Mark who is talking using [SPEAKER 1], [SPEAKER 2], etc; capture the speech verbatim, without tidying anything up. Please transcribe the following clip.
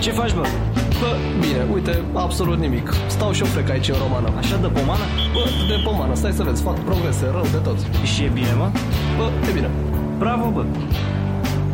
[SPEAKER 1] Ce faci, bă?
[SPEAKER 2] Bă, bine, uite, absolut nimic. Stau și o frec aici în romană.
[SPEAKER 1] Așa de pomană?
[SPEAKER 2] Bă, de pomană, stai să vezi, fac progrese, rău de tot.
[SPEAKER 1] Și e bine, mă?
[SPEAKER 2] Bă, e bine.
[SPEAKER 1] Bravo, bă.